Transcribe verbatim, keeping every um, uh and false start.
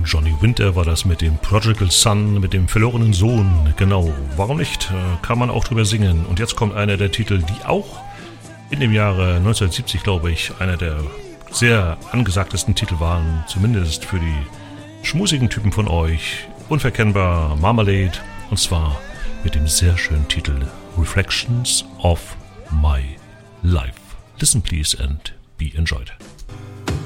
von Johnny Winter war das mit dem Prodigal Son, mit dem verlorenen Sohn. Genau, warum nicht? Kann man auch drüber singen. Und jetzt kommt einer der Titel, die auch in dem Jahre neunzehnhundertsiebzig, glaube ich, einer der sehr angesagtesten Titel waren, zumindest für die schmusigen Typen von euch. Unverkennbar Marmalade, und zwar mit dem sehr schönen Titel Reflections of My Life. Listen please and be enjoyed.